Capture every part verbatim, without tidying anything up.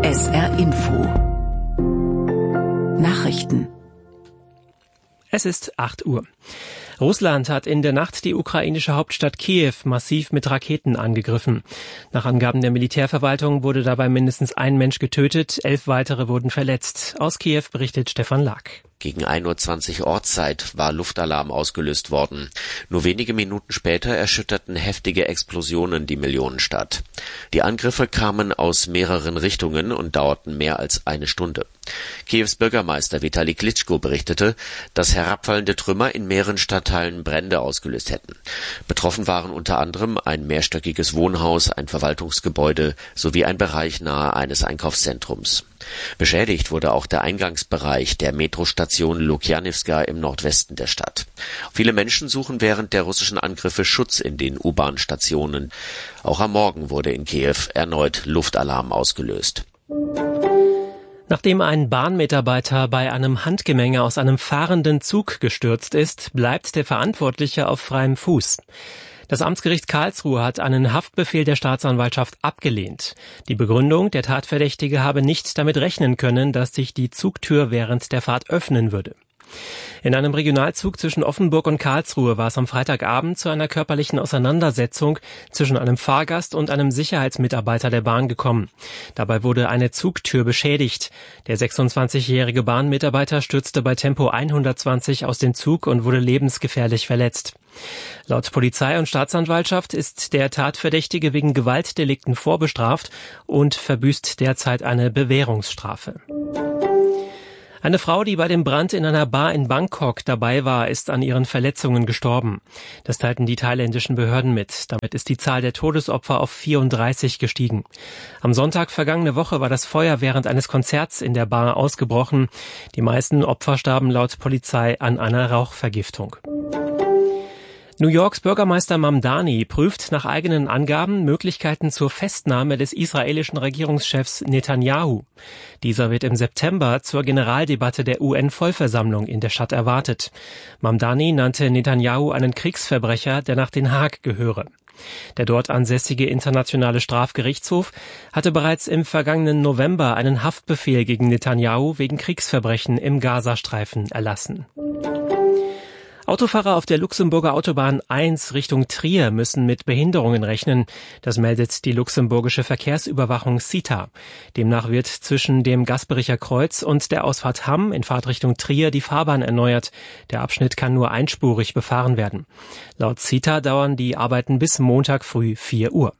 S R Info Nachrichten. Es ist acht Uhr. Russland hat in der Nacht die ukrainische Hauptstadt Kiew massiv mit Raketen angegriffen. Nach Angaben der Militärverwaltung wurde dabei mindestens ein Mensch getötet, elf weitere wurden verletzt. Aus Kiew berichtet Stefan Lack. Gegen ein Uhr zwanzig Ortszeit war Luftalarm ausgelöst worden. Nur wenige Minuten später erschütterten heftige Explosionen die Millionenstadt. Die Angriffe kamen aus mehreren Richtungen und dauerten mehr als eine Stunde. Kiews Bürgermeister Vitali Klitschko berichtete, dass herabfallende Trümmer in mehreren Stadtteilen Brände ausgelöst hätten. Betroffen waren unter anderem ein mehrstöckiges Wohnhaus, ein Verwaltungsgebäude sowie ein Bereich nahe eines Einkaufszentrums. Beschädigt wurde auch der Eingangsbereich der Metrostation Lukjanivska im Nordwesten der Stadt. Viele Menschen suchen während der russischen Angriffe Schutz in den U-Bahn-Stationen. Auch am Morgen wurde in Kiew erneut Luftalarm ausgelöst. Nachdem ein Bahnmitarbeiter bei einem Handgemenge aus einem fahrenden Zug gestürzt ist, bleibt der Verantwortliche auf freiem Fuß. Das Amtsgericht Karlsruhe hat einen Haftbefehl der Staatsanwaltschaft abgelehnt. Die Begründung, der Tatverdächtige habe nicht damit rechnen können, dass sich die Zugtür während der Fahrt öffnen würde. In einem Regionalzug zwischen Offenburg und Karlsruhe war es am Freitagabend zu einer körperlichen Auseinandersetzung zwischen einem Fahrgast und einem Sicherheitsmitarbeiter der Bahn gekommen. Dabei wurde eine Zugtür beschädigt. Der sechsundzwanzigjährige Bahnmitarbeiter stürzte bei Tempo hundertzwanzig aus dem Zug und wurde lebensgefährlich verletzt. Laut Polizei und Staatsanwaltschaft ist der Tatverdächtige wegen Gewaltdelikten vorbestraft und verbüßt derzeit eine Bewährungsstrafe. Eine Frau, die bei dem Brand in einer Bar in Bangkok dabei war, ist an ihren Verletzungen gestorben. Das teilten die thailändischen Behörden mit. Damit ist die Zahl der Todesopfer auf vierunddreißig gestiegen. Am Sonntag vergangene Woche war das Feuer während eines Konzerts in der Bar ausgebrochen. Die meisten Opfer starben laut Polizei an einer Rauchvergiftung. New Yorks Bürgermeister Mamdani prüft nach eigenen Angaben Möglichkeiten zur Festnahme des israelischen Regierungschefs Netanyahu. Dieser wird im September zur Generaldebatte der U N-Vollversammlung in der Stadt erwartet. Mamdani nannte Netanyahu einen Kriegsverbrecher, der nach Den Haag gehöre. Der dort ansässige internationale Strafgerichtshof hatte bereits im vergangenen November einen Haftbefehl gegen Netanyahu wegen Kriegsverbrechen im Gazastreifen erlassen. Autofahrer auf der Luxemburger Autobahn eins Richtung Trier müssen mit Behinderungen rechnen. Das meldet die luxemburgische Verkehrsüberwachung C I T A. Demnach wird zwischen dem Gaspericher Kreuz und der Ausfahrt Hamm in Fahrtrichtung Trier die Fahrbahn erneuert. Der Abschnitt kann nur einspurig befahren werden. Laut C I T A dauern die Arbeiten bis Montag früh vier Uhr.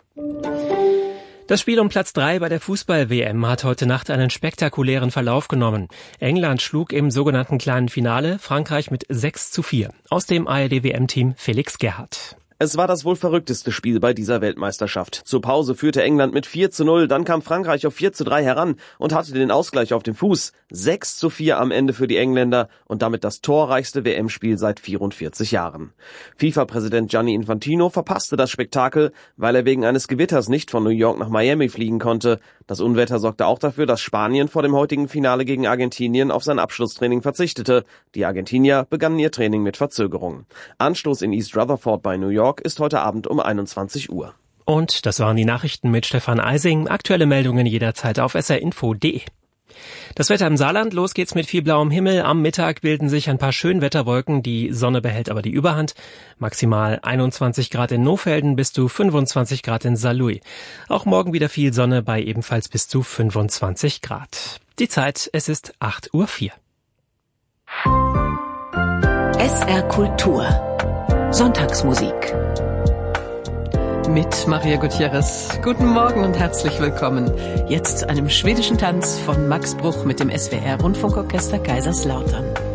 Das Spiel um Platz drei bei der Fußball-W M hat heute Nacht einen spektakulären Verlauf genommen. England schlug im sogenannten kleinen Finale Frankreich mit sechs zu vier. Aus dem A R D-W M-Team Felix Gerhardt. Es war das wohl verrückteste Spiel bei dieser Weltmeisterschaft. Zur Pause führte England mit vier zu null, dann kam Frankreich auf vier zu drei heran und hatte den Ausgleich auf dem Fuß. sechs zu vier am Ende für die Engländer und damit das torreichste W M-Spiel seit vierundvierzig Jahren. FIFA-Präsident Gianni Infantino verpasste das Spektakel, weil er wegen eines Gewitters nicht von New York nach Miami fliegen konnte. Das Unwetter sorgte auch dafür, dass Spanien vor dem heutigen Finale gegen Argentinien auf sein Abschlusstraining verzichtete. Die Argentinier begannen ihr Training mit Verzögerung. Anstoß in East Rutherford bei New York ist heute Abend um einundzwanzig Uhr. Und das waren die Nachrichten mit Stefan Eising. Aktuelle Meldungen jederzeit auf s r info punkt d e. Das Wetter im Saarland, los geht's mit viel blauem Himmel. Am Mittag bilden sich ein paar Schönwetterwolken, die Sonne behält aber die Überhand. Maximal einundzwanzig Grad in Nohfelden bis zu fünfundzwanzig Grad in Saarlouis. Auch morgen wieder viel Sonne bei ebenfalls bis zu fünfundzwanzig Grad. Die Zeit, es ist acht Uhr vier. S R Kultur Sonntagsmusik mit Maria Gutierrez. Guten Morgen und herzlich willkommen. Jetzt zu einem schwedischen Tanz von Max Bruch mit dem S W R Rundfunkorchester Kaiserslautern.